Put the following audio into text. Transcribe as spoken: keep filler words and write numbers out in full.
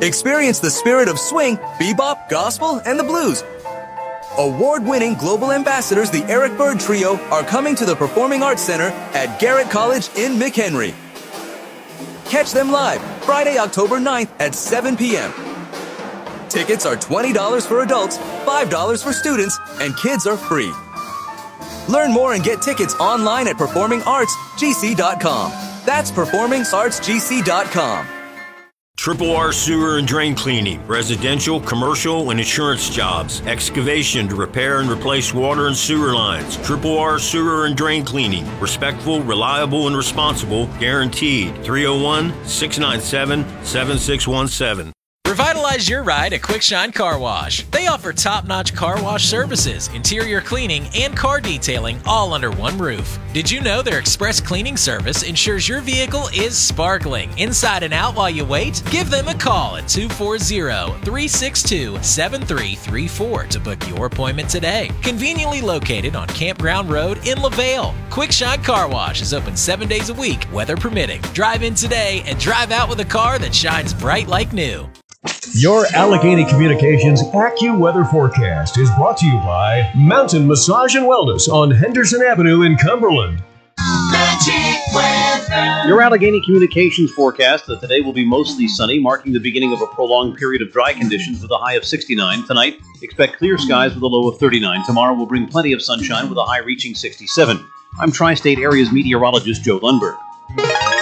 Experience the spirit of swing, bebop, gospel, and the blues. Award-winning global ambassadors, the Eric Bird Trio, are coming to the Performing Arts Center at Garrett College in McHenry. Catch them live Friday, October ninth at seven p.m. Tickets are twenty dollars for adults, five dollars for students, and kids are free. Learn more and get tickets online at performing arts g c dot com. That's performing arts g c dot com. Triple R Sewer and Drain Cleaning, residential, commercial, and insurance jobs, excavation to repair and replace water and sewer lines. Triple R Sewer and Drain Cleaning, respectful, reliable, and responsible, guaranteed. three oh one, six nine seven, seven six one seven. Revitalize your ride at Quick Shine Car Wash. They offer top-notch car wash services, interior cleaning, and car detailing all under one roof. Did you know their express cleaning service ensures your vehicle is sparkling inside and out while you wait? Give them a call at two four zero, three six two, seven three three four to book your appointment today. Conveniently located on Campground Road in LaVale, Quick Shine Car Wash is open seven days a week, weather permitting. Drive in today and drive out with a car that shines bright like new. Your Allegheny Communications AccuWeather forecast is brought to you by Mountain Massage and Wellness on Henderson Avenue in Cumberland. Magic Weather. Your Allegheny Communications forecast that today will be mostly sunny, marking the beginning of a prolonged period of dry conditions with a high of sixty-nine. Tonight, expect clear skies with a low of thirty-nine. Tomorrow will bring plenty of sunshine with a high reaching sixty-seven. I'm Tri-State Area's meteorologist Joe Lundberg.